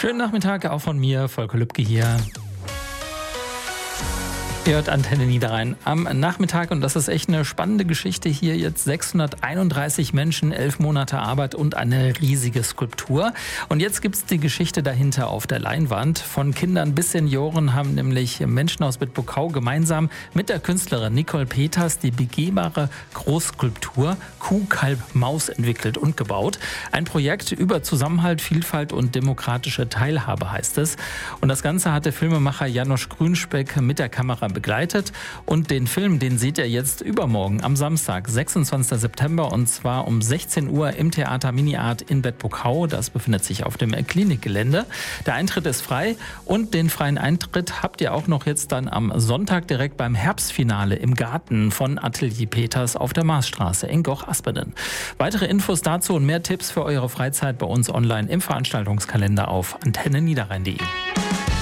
Schönen Nachmittag auch von mir, Volker Lübke hier. Ihr hört Antenne Niederrhein am Nachmittag und das ist echt eine spannende Geschichte hier. Jetzt 631 Menschen, 11 Monate Arbeit und eine riesige Skulptur. Und jetzt gibt es die Geschichte dahinter auf der Leinwand. Von Kindern bis Senioren haben nämlich Menschen aus Bedburg gemeinsam mit der Künstlerin Nicole Peters die begehbare Großskulptur Kuh, Kalb, Maus entwickelt und gebaut. Ein Projekt über Zusammenhalt, Vielfalt und demokratische Teilhabe heißt es. Und das Ganze hat der Filmemacher Janosch Grünspeck mit der Kamera begleitet. Und den Film, den seht ihr jetzt übermorgen am Samstag, 26. September, und zwar um 16 Uhr im Theater Mini Art in Bedburg. Das befindet sich auf dem Klinikgelände. Der Eintritt ist frei und den freien Eintritt habt ihr auch noch jetzt dann am Sonntag direkt beim Herbstfinale im Garten von Atelier Peters auf der Marsstraße in Goch-Aspenen. Weitere Infos dazu und mehr Tipps für eure Freizeit bei uns online im Veranstaltungskalender auf antenneniederrhein.de.